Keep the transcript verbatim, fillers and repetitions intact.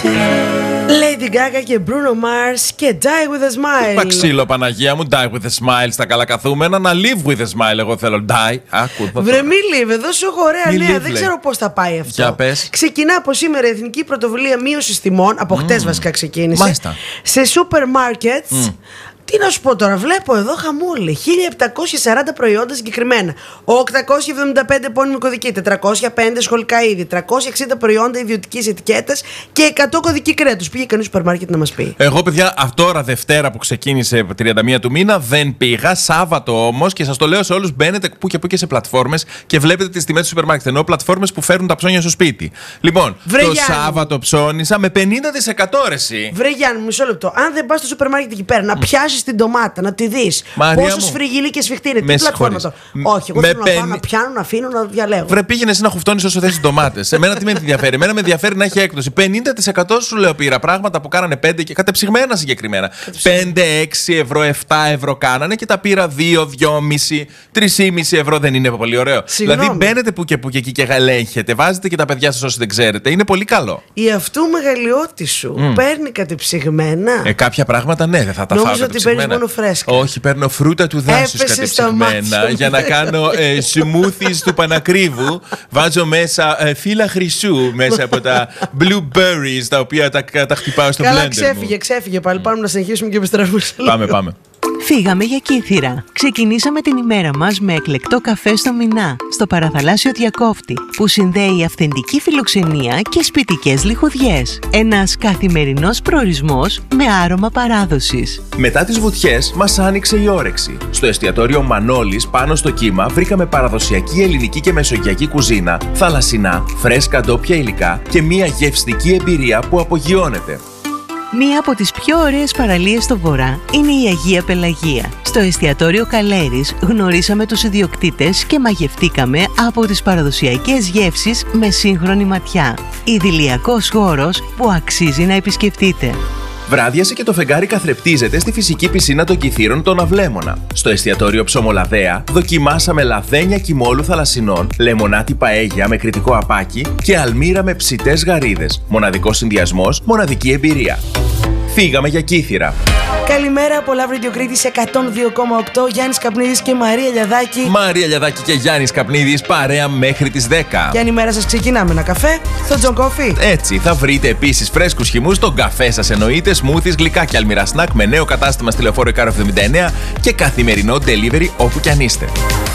Lady Gaga και Bruno Mars και Die With A Smile. Είπα ξύλο, Παναγία μου, die with a smile στα καλά καθούμενα. Να live with a smile, εγώ θέλω. Die. Άκου, βρε μη live, εδώ σου έχω ωραία νέα. Δεν ξέρω πώς θα πάει αυτό. Για πες. Ξεκινά από σήμερα η Εθνική Πρωτοβουλία Μείωσης Τιμών. Από χτες mm. βασικά ξεκίνησε. Μάλιστα. Σε σούπερ μάρκετς. Mm. Τι να σου πω τώρα, βλέπω εδώ χαμούλη. χίλια επτακόσια σαράντα προϊόντα συγκεκριμένα. οκτακόσια εβδομήντα πέντε επώνυμοι κωδικοί, τετρακόσια πέντε σχολικά είδη, τριακόσια εξήντα προϊόντα ιδιωτικής ετικέτας και εκατό κωδικοί κρέατος. Πήγε κανείς στο σούπερ μάρκετ να μας πει. Εγώ, παιδιά, τώρα Δευτέρα που ξεκίνησε τριάντα μία του μήνα δεν πήγα. Σάββατο όμως, και σας το λέω σε όλους, μπαίνετε που και που και σε πλατφόρμες και βλέπετε τις τιμές του σούπερ μάρκετ. Εννοώ πλατφόρμες που φέρνουν τα ψώνια στο σπίτι. Λοιπόν, Βρε το Γιάννη. Σάββατο ψώνισα με πενήντα τοις εκατό ρεσί. Βρε Γιάννη, μισό λεπτό. Αν δεν πας στο σούπερ μάρκετ εκεί πέρα να πιάσεις την ντομάτα, να τη δεις. Πόσο σφριγγυλή και σφιχτή είναι. Τι πλατφόρμα το. Όχι, εγώ με θέλω πεν... να πάω να πιάνω, να αφήνω, να διαλέγω. Βρε, πήγαινε εσύ να χουφτώνεις όσο θες τις ντομάτες. Εμένα τι με ενδιαφέρει. Εμένα με ενδιαφέρει να έχει έκπτωση. πενήντα τοις εκατό σου λέω πήρα πράγματα που κάνανε πέντε και κατεψυγμένα συγκεκριμένα. πέντε, έξι ευρώ, επτά ευρώ κάνανε και τα πήρα δύο, δυόμισι, τρία κόμμα πέντε ευρώ. Δεν είναι πολύ ωραίο? Συγγνώμη. Δηλαδή μπαίνετε που και που και εκεί και ελέγχετε. Βάζετε και τα παιδιά σας όσοι δεν ξέρετε. Είναι πολύ καλό. Η αυτού μεγαλειώτη σου mm. παίρνει κατεψυγμένα. Ε, κάποια πράγματα ναι, δεν θα τα φάω. Νόμιζα ότι παίρνει μόνο φρέσκα. Όχι, παίρνω φρούτα του δάσους κατεψυγμένα για να κάνω ε, smoothies του Πανακρίβου. Βάζω μέσα ε, φύλλα χρυσού μέσα από τα blueberries τα οποία τα, τα χτυπάω στο blender. Καλά, ξέφυγε, ξέφυγε πάλι. Πάμε να συνεχίσουμε και επιστρέφουμε. Πάμε, πάμε. Φύγαμε για Κύθυρα. Ξεκινήσαμε την ημέρα μας με εκλεκτό καφέ στο Μινά, στο παραθαλάσσιο Διακόφτη, που συνδέει αυθεντική φιλοξενία και σπιτικές λιχουδιές. Ένας καθημερινός προορισμός με άρωμα παράδοσης. Μετά τις βουτιές μας άνοιξε η όρεξη. Στο εστιατόριο Μανώλης, πάνω στο κύμα, βρήκαμε παραδοσιακή ελληνική και μεσογειακή κουζίνα, θαλασσινά, φρέσκα ντόπια υλικά και μια γευστική εμπειρία που απογειώνεται. Μία από τις πιο ωραίες παραλίες στο Βορρά είναι η Αγία Πελαγία. Στο εστιατόριο Καλέρης γνωρίσαμε τους ιδιοκτήτες και μαγευτήκαμε από τις παραδοσιακές γεύσεις με σύγχρονη ματιά. Ιδηλιακός χώρος που αξίζει να επισκεφτείτε. Βράδιασε και το φεγγάρι καθρεπτίζεται στη φυσική πισίνα των Κιθήρων των Αυλέμονα. Στο εστιατόριο Ψωμολαδέα δοκιμάσαμε λαδένια κιμόλου θαλασσινών, λεμονάτι παέγια με κριτικό απάκι και αλμύρα με ψητές γαρίδες. Μοναδικός συνδυασμός, μοναδική εμπειρία. Φύγαμε για Κύθυρα. Καλημέρα από Love Radio Κρήτης εκατόν δύο κόμμα οκτώ. Γιάννης Καπνίδης και Μαρία Λιαδάκη. Μαρία Λιαδάκη και Γιάννης Καπνίδης, παρέα μέχρι τις δέκα. Και αν η μέρα σας ξεκινάμε ένα καφέ, στο John Coffee. Έτσι, θα βρείτε επίσης φρέσκους χυμούς, τον καφέ σας εννοείται, smoothies, γλυκά και αλμυρά σνακ με νέο κατάστημα στη Λεωφόρο Ικάρο εβδομήντα εννέα και καθημερινό delivery όπου κι αν είστε.